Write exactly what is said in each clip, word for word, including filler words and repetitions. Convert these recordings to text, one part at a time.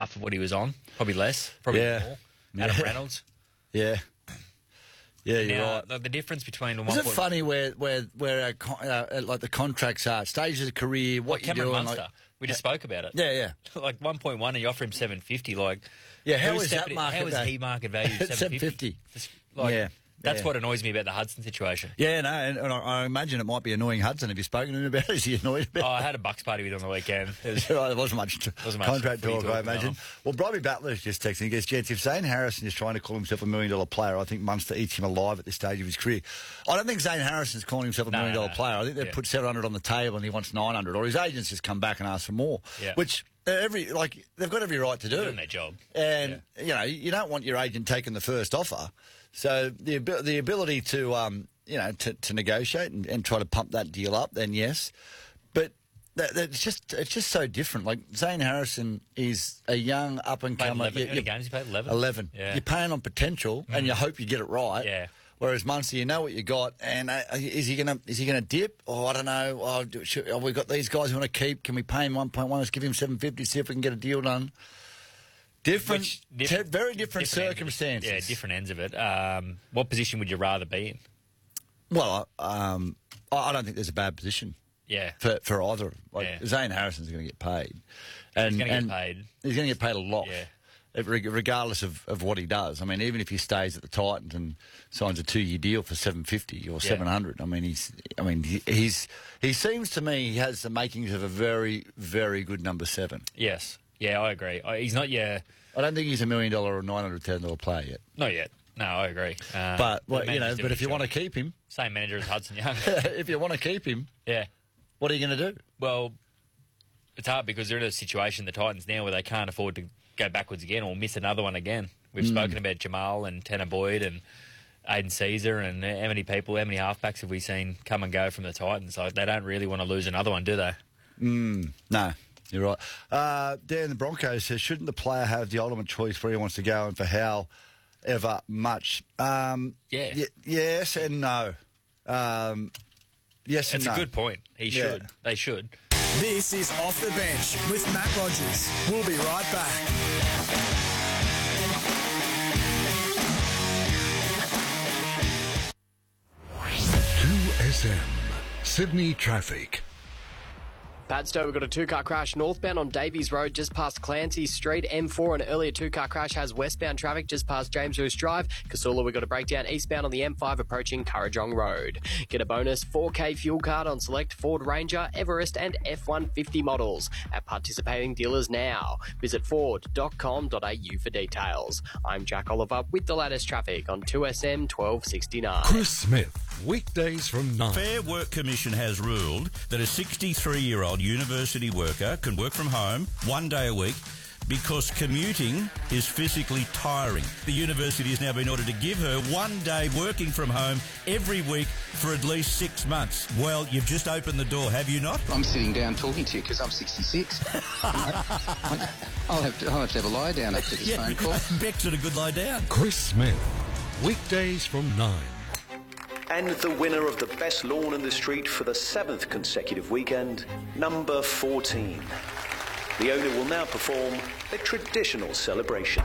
half of what he was on, probably less, probably Yeah. more. Adam Yeah. Reynolds. Yeah. Yeah, you're Now, right. the, the difference between... Is it funny where where where our, con- uh, like the contracts are, stages of career, what Like you're Cameron doing? Munster. Like, we just spoke about it. yeah, yeah. Like one point one and you offer him seven fifty. Like, Yeah, how who's is that stepping- market How is value? he market value seven fifty? Like, Yeah, that's yeah. what annoys me about the Hudson situation. Yeah, no, and, and I, I imagine it might be annoying Hudson. Have you spoken to him about it? Is he annoyed about Oh, I had a Bucks party with him on the weekend. It was, There wasn't much, t- Wasn't much contract footy talk, talk I going imagine. on. Well, Bobby Butler's just texting. He goes, Gents, if Zane Harrison is trying to call himself a million dollar player, I think Munster eats him alive at this stage of his career. I don't think Zane Harrison's calling himself a No, million no, dollar no. player. I think they've Yeah. put seven hundred on the table and he wants nine hundred, or his agents just come back and ask for more, Yeah. which uh, every like they've got every right to do. They're doing their job. And, you know, you don't want your agent taking the first offer. So the abi- the ability to, um, you know, to, to negotiate and, and try to pump that deal up, then yes. But that, that's just it's just so different. Like, Zane Harrison is a young up-and-comer. Played eleven. How many games he played? eleven? eleven. Yeah. You're paying on potential, and you hope you get it right. Yeah. Whereas Munster, you know what you got, and uh, is he gonna is he gonna dip? Oh, I don't know. Oh, do- should, oh, we've got these guys we want to keep. Can we pay him one point one? Let's give him seven fifty. See if we can get a deal done. Different, Which- te- very different, ends of it. circumstances. Yeah, different ends of it. Um, what position would you rather be in? Well, um, I I don't think there's a bad position Yeah. for for either. Like, Yeah. Zane Harrison's going to get paid, and He's going to and get paid. He's going to get paid a lot. Yeah. Uh, reg- Regardless of, of what he does. I mean, even if he stays at the Titans and signs a two-year deal for seven fifty or seven hundred, I mean, he's. I mean, he, he's. He seems to me he has the makings of a very, very good number seven. Yes. Yeah, I agree. I, he's not yet. I don't think he's a million dollar or nine hundred thousand dollar player yet. Not yet. No, I agree. Uh, But the well, you know, manager's but doing if you his want to job. keep him, Same manager as Hudson Young. if you want to keep him, Yeah. what are you going to do? Well, it's hard because they're in a situation, the Titans now, where they can't afford to go backwards again or miss another one again. We've Hmm. spoken about Jamal and Tanner Boyd and Aiden Caesar, and how many people, how many halfbacks have we seen come and go from the Titans? Like, they don't really want to lose another one, do they? No, you're right. Uh, Dan the Broncos says, shouldn't the player have the ultimate choice where he wants to go and for however much? Um, Yeah. y- yes and no. Um, yes and It's no. a good point. He Yeah. should. They should. This is Off the Bench with Matt Rogers. We'll be right back. two S M, Sydney Traffic. Padstow, we've got a two-car crash northbound on Davies Road just past Clancy Street. M four, an earlier two-car crash has westbound traffic just past James Lewis Drive. Casula, we've got a breakdown eastbound on the M five approaching Currajong Road. Get a bonus four K fuel card on select Ford Ranger, Everest and F one fifty models at participating dealers now. Visit ford dot com dot a u for details. I'm Jack Oliver with the latest traffic on two S M twelve sixty-nine. Chris Smith, weekdays from nine. Fair Work Commission has ruled that a sixty-three-year-old university worker can work from home one day a week because commuting is physically tiring. The university has now been ordered to give her one day working from home every week for at least six months. Well, you've just opened the door, have you not? I'm sitting down talking to you because I'm sixty-six. I'll, have to, I'll have to have a lie down after this phone call. Beck's at a good lie down. Chris Smith, weekdays from nine. And the winner of the best lawn in the street for the seventh consecutive weekend, number fourteen. The owner will now perform a traditional celebration.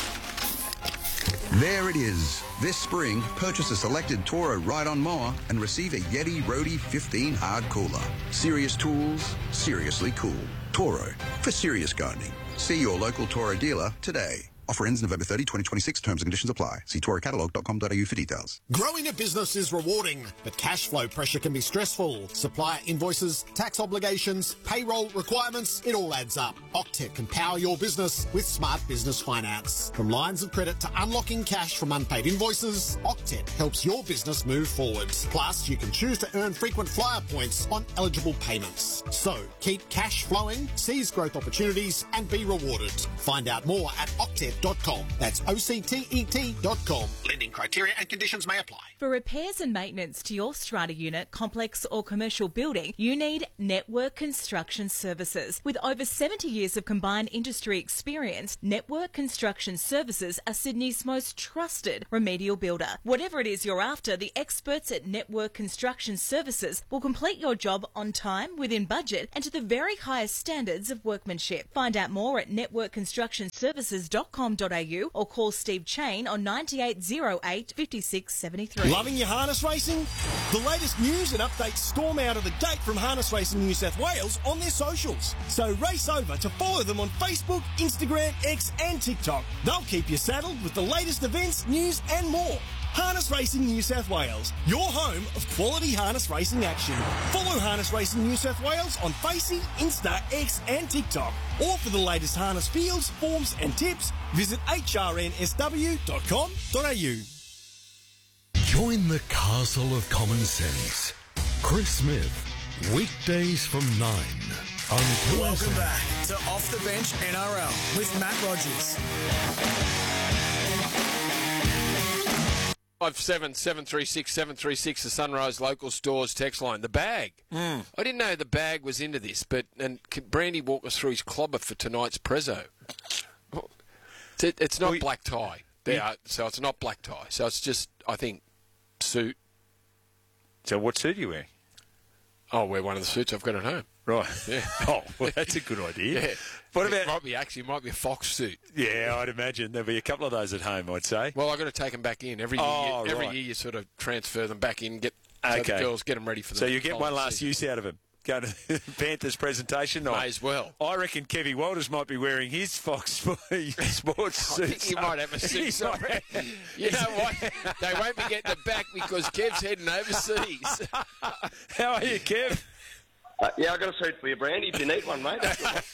There it is. This spring, purchase a selected Toro ride-on mower and receive a Yeti Roadie fifteen hard cooler. Serious tools, seriously cool. Toro, for serious gardening. See your local Toro dealer today. Offer ends November thirtieth, twenty twenty-six. Terms and conditions apply. See toro catalog dot com dot a u for details. Growing a business is rewarding, but cash flow pressure can be stressful. Supplier invoices, tax obligations, payroll requirements, it all adds up. Octet can power your business with smart business finance. From lines of credit to unlocking cash from unpaid invoices, Octet helps your business move forward. Plus, you can choose to earn frequent flyer points on eligible payments. So, keep cash flowing, seize growth opportunities, and be rewarded. Find out more at octet dot com. That's O C T E T dot com. Lending criteria and conditions may apply. For repairs and maintenance to your strata unit, complex or commercial building, you need Network Construction Services. With over seventy years of combined industry experience, Network Construction Services are Sydney's most trusted remedial builder. Whatever it is you're after, the experts at Network Construction Services will complete your job on time, within budget, and to the very highest standards of workmanship. Find out more at network construction services dot com dot a u or call Steve Chain on ninety-eight oh eight, fifty-six seventy-three. Loving your harness racing? The latest news and updates storm out of the gate from Harness Racing New South Wales on their socials. So race over to follow them on Facebook, Instagram, X and TikTok. They'll keep you saddled with the latest events, news and more. Harness Racing New South Wales, your home of quality harness racing action. Follow Harness Racing New South Wales on Facey, Insta, X and TikTok. Or for the latest harness fields, forms and tips, visit h r n s w dot com dot a u. Join the castle of common sense. Chris Smith, weekdays from nine. Until Welcome back to Off the Bench N R L with Matt Rogers. Five seven seven three six seven three six, the Sunrise Local Stores text line. The bag. Mm. I didn't know the bag was into this, but and can Brandy walk us through his clobber for tonight's prezzo? It's, it's not we, black tie. There, yeah. So it's not black tie. So it's just, I think, suit. So what suit are you wearing? I'll wear one of the suits I've got at home. Right. Yeah. Oh, well, that's a good idea. Yeah. What it about? Might be actually, it might be a fox suit. Yeah, I'd imagine there'll be a couple of those at home. I'd say. Well, I've got to take them back in every year. Oh, every right. year, you sort of transfer them back in, get okay. so the girls get them ready for the So you get one following last season. use out of them. Go to Panthers presentation night. May as well. I reckon Kevy Walters might be wearing his Fox Sports suit. I think he might have a suit somewhere. You know what? They won't be getting it back because Kev's heading overseas. How are you, Kev? Uh, yeah, I've got a suit for you, Brandy, if you need one, mate.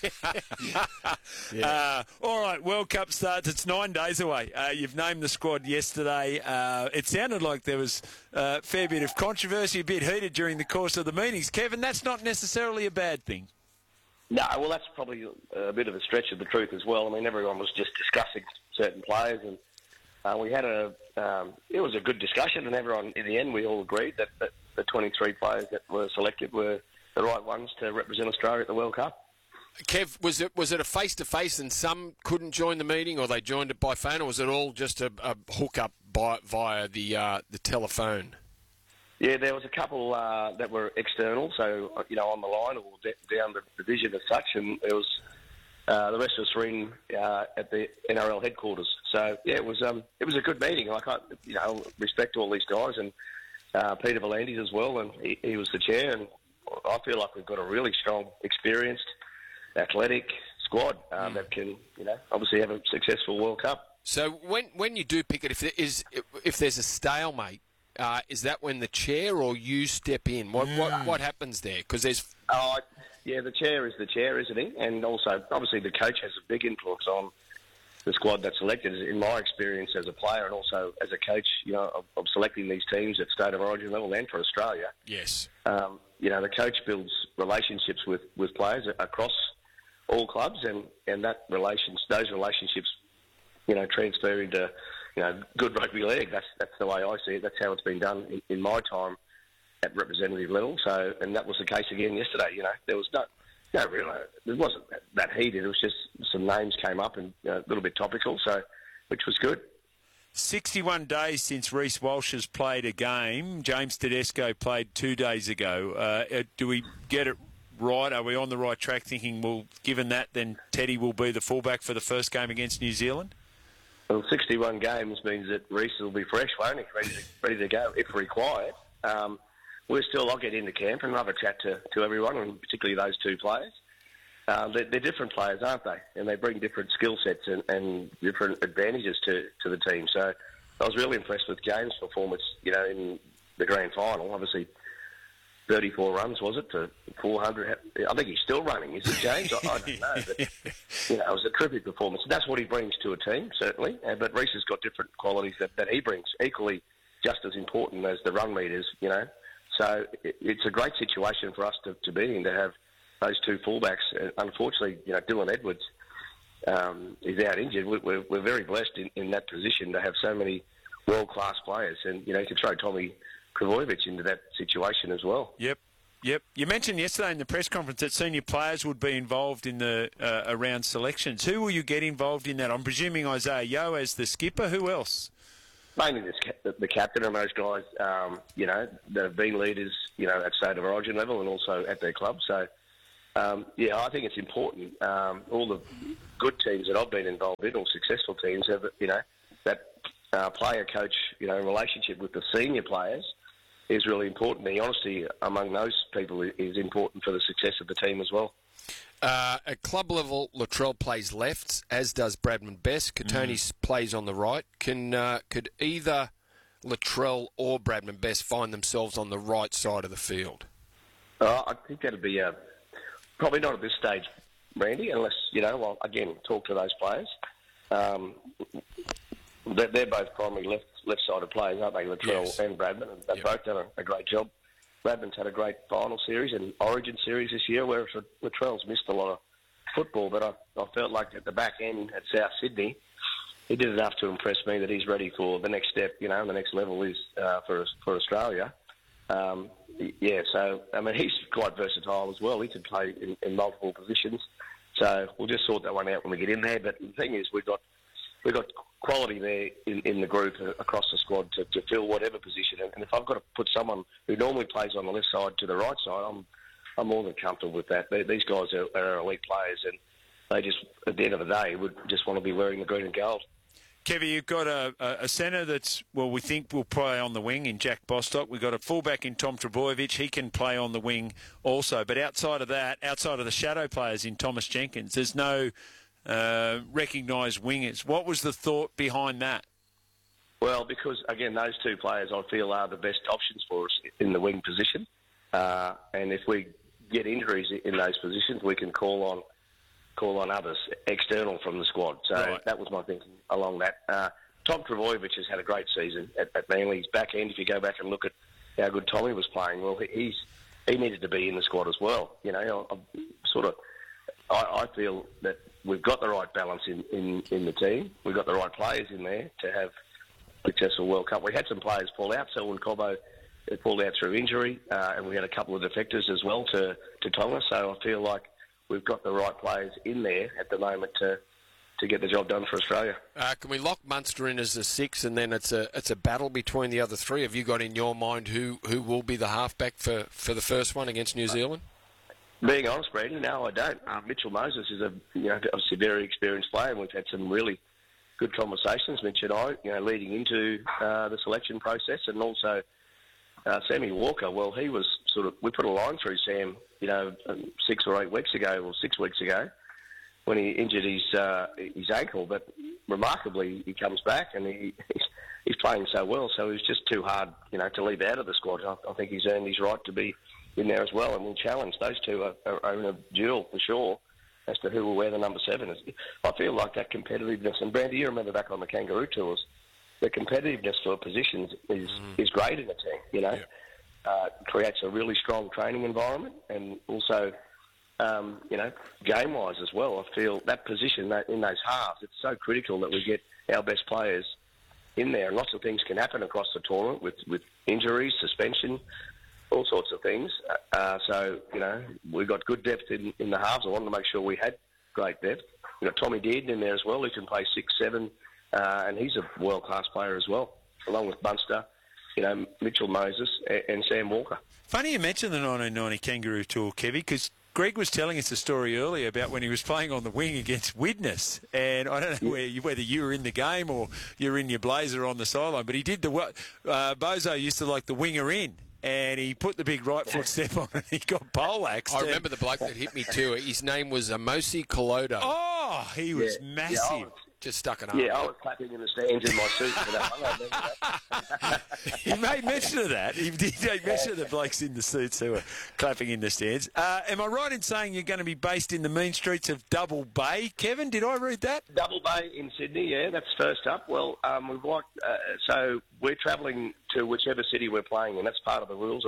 yeah. uh, all right, World Cup starts. It's nine days away. Uh, you've named the squad yesterday. Uh, it sounded like there was a fair bit of controversy, a bit heated during the course of the meetings. Kevin, that's not necessarily a bad thing. No, well, that's probably a bit of a stretch of the truth as well. I mean, everyone was just discussing certain players, and uh, we had a, um, it was a good discussion, and everyone, in the end, we all agreed that, that the twenty-three players that were selected were the right ones to represent Australia at the World Cup. Kev, was it was it a face-to-face and some couldn't join the meeting, or they joined it by phone, or was it all just a, a hook-up by, via the uh, the telephone? Yeah, there was a couple uh, that were external, so, you know, on the line or d- down the division as such, and there was uh, the rest of us were in uh, at the N R L headquarters. So, yeah, it was um, it was a good meeting. Like, I, you know, respect to all these guys, and uh, Peter Volandis as well, and he, he was the chair, and I feel like we've got a really strong, experienced, athletic squad um, mm. that can, you know, obviously have a successful World Cup. So when when you do pick it, if there is if there's a stalemate, uh, is that when the chair or you step in? What mm. what, what happens there? Because there's oh yeah, the chair is the chair, isn't he? And also, obviously, the coach has a big influence on the squad that's selected. In my experience as a player and also as a coach, you know, of, of selecting these teams at state of origin level and for Australia. Yes. Um, you know, the coach builds relationships with, with players across all clubs, and, and that relations, those relationships, you know, transfer into, you know, good rugby league. That's that's the way I see it. That's how it's been done in, in my time at representative level. So, and that was the case again yesterday. You know, there was no, no real, it wasn't that heated. It was just some names came up and you know, a little bit topical. So, which was good. sixty-one days since Reece Walsh has played a game. James Tedesco played two days ago. Uh, do we get it right? Are we on the right track thinking, well, given that, then Teddy will be the fullback for the first game against New Zealand? Well, sixty-one games means that Reece will be fresh, won't he? Ready to, ready to go if required. Um, we're still, I'll get into camp and have a chat to, to everyone, and particularly those two players. Uh, they're, they're different players, aren't they? And they bring different skill sets and, and different advantages to, to the team. So I was really impressed with James' performance, you know, in the grand final. Obviously, thirty-four runs, was it, to four hundred? I think he's still running, is it, James? I, I don't know. But, you know, it was a terrific performance. That's what he brings to a team, certainly. Uh, but Reece has got different qualities that, that he brings, equally just as important as the run meters, you know. So it, it's a great situation for us to, to be in, to have those two fullbacks. Uh, unfortunately, you know, Dylan Edwards um, is out injured. We, we're, we're very blessed in, in that position to have so many world-class players. And, you know, you can throw Tommy Kravojevic into that situation as well. Yep. Yep. You mentioned yesterday in the press conference that senior players would be involved in the uh, around selections. Who will you get involved in that? I'm presuming Isaiah Yeo as the skipper. Who else? Mainly the, the captain and those guys, um, you know, that have been leaders, you know, at State of Origin level and also at their club. So, um, yeah, I think it's important. Um, all the good teams that I've been involved in, all successful teams, have, you know, that uh, player-coach, you know, relationship with the senior players is really important. The honesty among those people is important for the success of the team as well. Uh, at club level, Latrell plays left, as does Bradman Best. Katonis mm. plays on the right. Can uh, could either Latrell or Bradman Best find themselves on the right side of the field? Uh, I think that'd be uh, probably not at this stage, Randy, unless, you know, I'll, again, talk to those players. Um, they're, they're both primary left left-sided players, aren't they, Latrell yes. and Bradman? And they've yep. both done a, a great job. Bradman's had a great final series and Origin series this year, whereas Latrell's missed a lot of football. But I, I felt like at the back end at South Sydney, he did enough to impress me that he's ready for the next step, you know, and the next level is uh, for for Australia. Um, yeah, so, I mean, he's quite versatile as well. He can play in, in multiple positions. So we'll just sort that one out when we get in there. But the thing is, we've got we've got quality there in, in the group uh, across the squad to, to fill whatever position. And if I've got to put someone who normally plays on the left side to the right side, I'm I'm more than comfortable with that. They, these guys are, are elite players, and they just, at the end of the day, would just want to be wearing the green and gold. Kevy, you've got a, a centre that's, well, we think will play on the wing in Jack Bostock. We've got a fullback in Tom Trbojevic. He can play on the wing also. But outside of that, outside of the shadow players in Thomas Jenkins, there's no uh, recognised wingers. What was the thought behind that? Well, because, again, those two players I feel are the best options for us in the wing position. Uh, and if we get injuries in those positions, we can call on call on others external from the squad. So right. that was my thinking along that. Uh, Tom Trbojevic has had a great season at, at Manly. His back end, if you go back and look at how good Tommy was playing, well, he's he needed to be in the squad as well. You know, I'm sort of, I, I feel that we've got the right balance in, in, in the team. We've got the right players in there to have a successful World Cup. We had some players fall out. Selwyn Cobbo pulled out through injury, uh, and we had a couple of defectors as well to, to Tonga. So I feel like we've got the right players in there at the moment to to get the job done for Australia. Uh, can we lock Munster in as a six, and then it's a it's a battle between the other three? Have you got in your mind who, who will be the halfback for, for the first one against New Zealand? Being honest, Brady, no, I don't. Um, Mitchell Moses is a you know obviously a very experienced player, and we've had some really good conversations, Mitch and I, you know, leading into uh, the selection process, and also uh, Sammy Walker. Well, he was sort of we put a line through Sam, you know, six or eight weeks ago, or six weeks ago, when he injured his uh, his ankle. But remarkably, he comes back and he he's, he's playing so well. So it was just too hard, you know, to leave out of the squad. I, I think he's earned his right to be in there as well, and we'll challenge. Those two are, are, are in a duel for sure as to who will wear the number seven. I feel like that competitiveness, and Brandy, you remember back on the Kangaroo Tours, the competitiveness for positions is mm. is great in a team. You know, yeah. uh, creates a really strong training environment, and also, um, you know, game-wise as well. I feel that position that in those halves, it's so critical that we get our best players in there. And lots of things can happen across the tournament with with injuries, suspension, all sorts of things. Uh, so, you know, we've got good depth in, in the halves. I wanted to make sure we had great depth. We've got Tommy Dearden in there as well, who can play six, seven, uh, and he's a world-class player as well, along with Munster, you know, Mitchell Moses and, and Sam Walker. Funny you mentioned the nineteen ninety Kangaroo Tour, Kevy, because Greg was telling us a story earlier about when he was playing on the wing against Widnes, and I don't know where you, whether you were in the game or you're in your blazer on the sideline, but he did the uh, Bozo used to like the winger in. And he put the big right foot step on and he got poleaxed. I remember the bloke that hit me too. His name was Amosi Kolodo. Oh, he was yeah. massive. Yeah, was, Just stuck it up. Yeah, I was clapping in the stands in my suit for that one. I remember that. He made mention of that. He did make mention of the blokes in the suits who were clapping in the stands. Uh, am I right in saying you're going to be based in the mean streets of Double Bay, Kevin? Did I read that? Double Bay in Sydney, yeah, that's first up. Well, um, we've got, uh, so we're travelling to whichever city we're playing in. That's part of the rules of the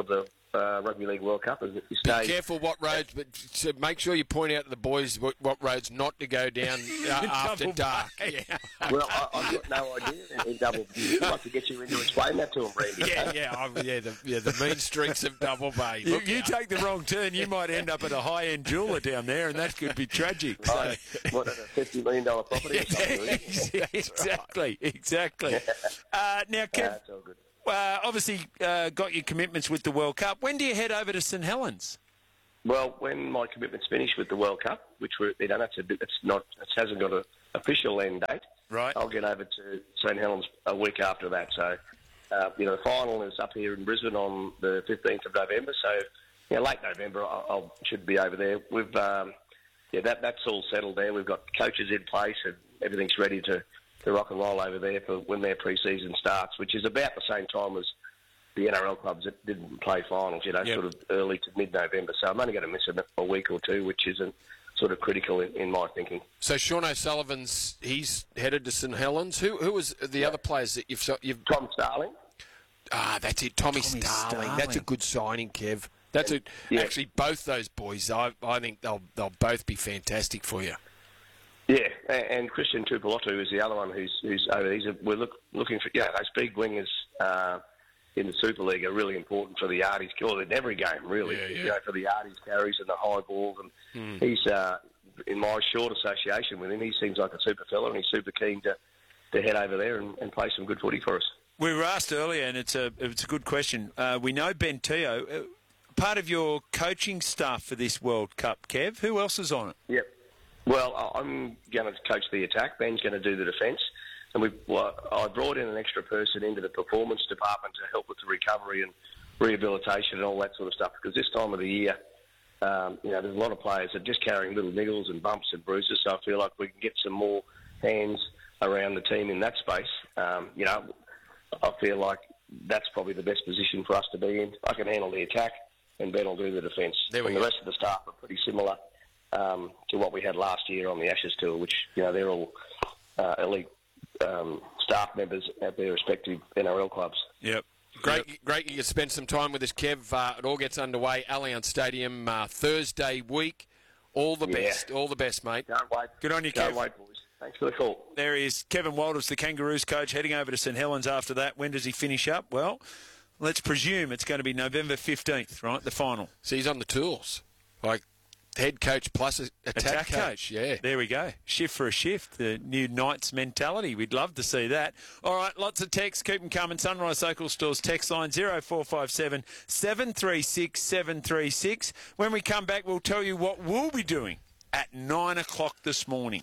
uh, Rugby League World Cup. Is if you Be stay, careful what roads, but so make sure you point out to the boys what, what roads not to go down uh, after Double dark. Bay. Yeah. well, I, I've got no idea in, in double. I'd like to get you in to explain that to them, Randy. Yeah, yeah, I, yeah, the, yeah, the mean streets of Double Bay. You, Look you out. take the wrong turn, you might end up at a high-end jeweller down there, and that could be tragic. So. Right. What, a fifty million dollars property or something? isn't it? exactly, exactly. Uh, now, Uh, Kev, that's all good. uh, obviously uh, got your commitments with the World Cup. When do you head over to St Helens? Well, when my commitment's finished with the World Cup, which we're, they don't have to, it's not, it hasn't got an official end date. Right. I'll get over to St Helens a week after that. So, uh, you know, the final is up here in Brisbane on the fifteenth of November. So, you know, late November, I I'll, should be over there. We've, um, yeah, that that's all settled there. We've got coaches in place and everything's ready to, to rock and roll over there for when their pre-season starts, which is about the same time as the N R L clubs that didn't play finals, you know, Yep. sort of early to mid-November. So I'm only going to miss a, a week or two, which isn't sort of critical in, in my thinking. So Sean O'Sullivan's he's headed to St Helens. Who who was the other players that you've you've Tom Starling. Ah, that's it, Tommy, Tommy Starling. Starling. That's a good signing, Kev. That's a, Yeah. actually both those boys. I I think they'll they'll both be fantastic for you. Yeah, and, and Christian Tupelotu is the other one who's who's over there. He's a, we're look, looking for, yeah, those big wingers uh, in the Super League are really important for the Arties, or in every game, really. Yeah, yeah. You know, for the Arties carries and the high balls. And he's, uh, in my short association with him, he seems like a super fella, and he's super keen to, to head over there and, and play some good footy for us. We were asked earlier, and it's a it's a good question. Uh, we know Ben Teo, uh, part of your coaching staff for this World Cup, Kev. Who else is on it? Yep. Well, I- I'm going to coach the attack. Ben's going to do the defence. And we, well, I brought in an extra person into the performance department to help with the recovery and rehabilitation and all that sort of stuff. Because this time of the year, um, you know, there's a lot of players that are just carrying little niggles and bumps and bruises. So I feel like we can get some more hands around the team in that space. Um, you know, I feel like that's probably the best position for us to be in. I can handle the attack, and Ben will do the defence. There we and go. the rest of the staff are pretty similar um, to what we had last year on the Ashes Tour, which, you know, they're all uh, elite um, staff members at their respective N R L clubs. Yep. Great, great you can spend some time with us, Kev. Uh, it all gets underway. Allianz Stadium uh, Thursday week. All the Yeah. best. All the best, mate. Can't wait. Good on you, Can't Kev. wait, boys. Thanks for the call. There he is, Kevin Walters, the Kangaroos coach, heading over to St Helens after that. When does he finish up? Well, let's presume it's going to be November fifteenth, right, the final. So he's on the tools. Like head coach plus a attack, coach. Yeah. There we go. Shift for a shift, the new Knights mentality. We'd love to see that. All right, lots of texts. Keep them coming. Sunrise Cycle Stores text line zero four five seven, seven three six, seven three six. When we come back, we'll tell you what we'll be doing at nine o'clock this morning.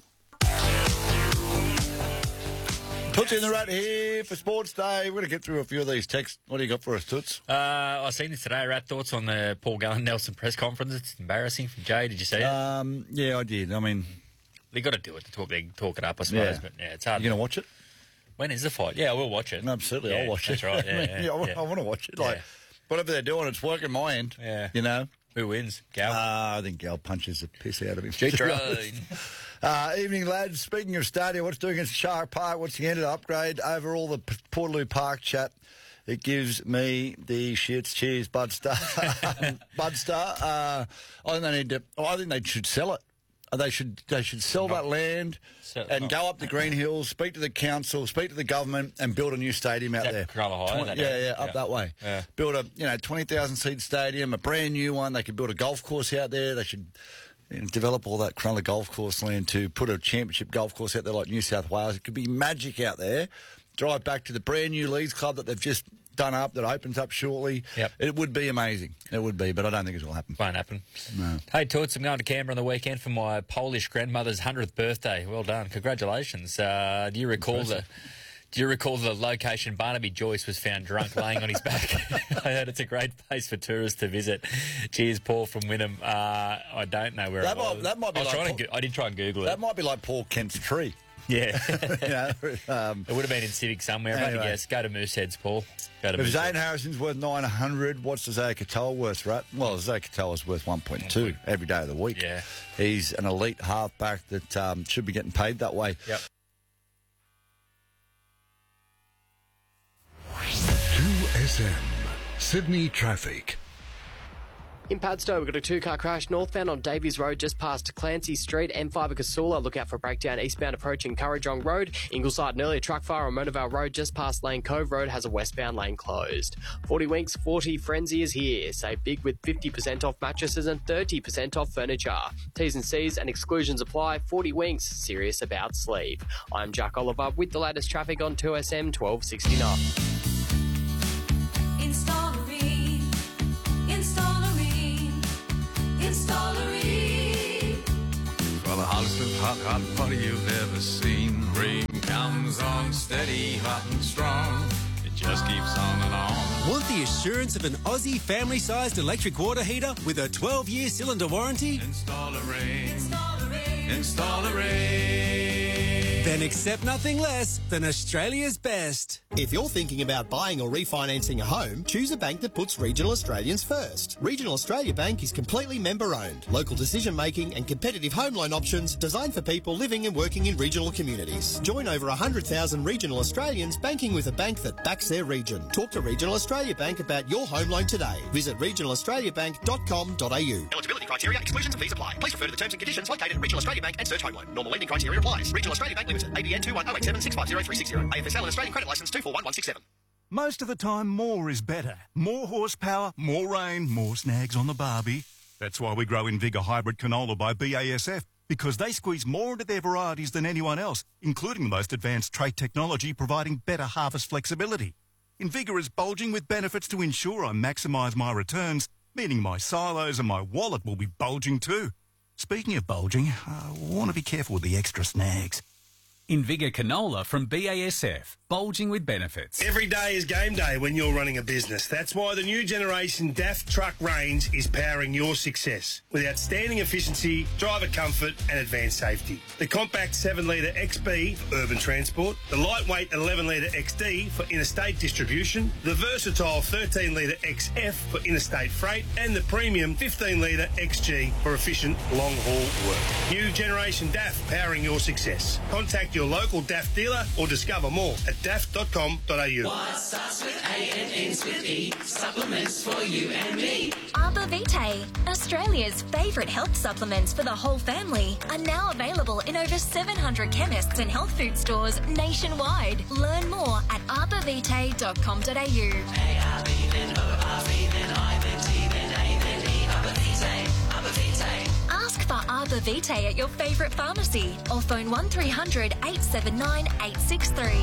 Toots in the Rat here for Sports Day. We're going to get through a few of these texts. What do you got for us, Toots? Uh, I seen this today. Rat thoughts on the Paul Gallen Nelson press conference. It's embarrassing from Jay. Did you see it? Um, yeah, I did. I mean, They got to do it to talk, they talk it up, I suppose. Yeah. But yeah, it's hard. you going to watch it? When is the fight? Yeah, I will watch it. Absolutely, Yeah, I'll watch that's it. right. Yeah, I, mean, yeah, yeah, I, want, yeah. I want to watch it. Like, Yeah. whatever they're doing, it's working my end. Yeah. You know? Who wins? Gal? Uh, I think Gal punches the piss out of him. G-Train. Uh, evening, lads. Speaking of stadia, what's doing at Shark Park? What's the end of the upgrade over all the P- Portaloo Park chat? It gives me the shits. Cheers, Budstar. Budstar. Uh, I think they need to. Oh, I think they should sell it. Uh, They should. They should sell that land Sell- and not- go up to Green Hills, speak to the council, speak to the government, and build a new stadium out that there. Cronulla High, Twen- that yeah, area? yeah, up Yeah. that way. Yeah. Build a you know twenty thousand seat stadium, a brand new one. They could build a golf course out there. They should. You know, develop all that Cronulla golf course land to put a championship golf course out there like New South Wales. It could be magic out there. Drive back to the brand new Leeds club that they've just done up, that opens up shortly. Yep. It would be amazing. It would be, but I don't think it will happen. Won't happen. No. Hey, Toots, I'm going to Canberra on the weekend for my Polish grandmother's hundredth birthday. Well done. Congratulations. Uh, do you recall the... Do you recall the location Barnaby Joyce was found drunk laying on his back? I heard it's a great place for tourists to visit. Cheers, Paul from Wynnum. Uh, I don't know where That it might- was. that might be I, was like trying Paul- to go- I did try and Google it. That might be like Paul Kent's tree. Yeah. you know, um, It would have been in Civic somewhere. If I had to Anyway. guess. Go to Mooseheads, Paul. Go to if Zane Mooseheads. Harrison's worth nine hundred, what's Isaiah Katoa worth, right? Well, Isaiah Katoa's worth one point two every day of the week. Yeah. He's an elite halfback that um, should be getting paid that way. Yep. two S M, Sydney traffic. In Padstow, we've got a two-car crash northbound on Davies Road just past Clancy Street, M five at Casula. Look out for a breakdown eastbound approaching Currajong Road. Ingleside, an earlier truck fire on Motorvale Road just past Lane Cove Road has a westbound lane closed. forty Winks, forty Frenzy is here. Save big with fifty percent off mattresses and thirty percent off furniture. T's and C's and exclusions apply. forty Winks, serious about sleep. I'm Jack Oliver with the latest traffic on two S M twelve sixty-nine. Installery, Installery, Installery. For the hottest of hot, hot party you've ever seen. Rain comes on steady, hot and strong. It just keeps on and on. Want the assurance of an Aussie family-sized electric water heater with a twelve-year cylinder warranty? Installery, Installery. Then accept nothing less than Australia's best. If you're thinking about buying or refinancing a home, choose a bank that puts Regional Australians first. Regional Australia Bank is completely member-owned. Local decision-making and competitive home loan options designed for people living and working in regional communities. Join over one hundred thousand regional Australians banking with a bank that backs their region. Talk to Regional Australia Bank about your home loan today. Visit regional australia bank dot com dot a u. Eligibility criteria, exclusions and fees apply. Please refer to the terms and conditions located at Regional Australia Bank and search home loan. Normal lending criteria applies. Regional Australia Bank Limited, A B N two one zero eight seven six five zero three six zero. A F S L and Australian Credit Licence two four one one six seven. Most of the time, more is better. More horsepower, more rain, more snags on the barbie. That's why we grow Invigor Hybrid Canola by B A S F, because they squeeze more into their varieties than anyone else, including the most advanced trait technology providing better harvest flexibility. Invigor is bulging with benefits to ensure I maximise my returns, meaning my silos and my wallet will be bulging too. Speaking of bulging, I want to be careful with the extra snags. Invigor Canola from B A S F. Bulging with benefits. Every day is game day when you're running a business. That's why the new generation D A F truck range is powering your success with outstanding efficiency, driver comfort and advanced safety. The compact seven litre X B for urban transport, the lightweight eleven litre X D for interstate distribution, the versatile thirteen litre X F for interstate freight and the premium fifteen litre X G for efficient long-haul work. New generation D A F powering your success. Contact your local D A F dealer or discover more at D A F dot com dot a u. What starts with A and ends with E? Supplements for you and me. Arbor Vitae, Australia's favourite health supplements for the whole family, are now available in over seven hundred chemists and health food stores nationwide. Learn more at arbor vitae dot com dot a u. A R B then O R V then I then T then A then E. Arbor Vitae, Arbor Vitae. Ask for Arbor Vitae at your favourite pharmacy or phone one three hundred eight seven nine eight six three.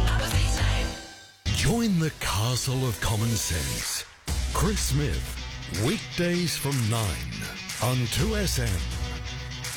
Join the castle of common sense. Chris Smith, weekdays from nine on two S M.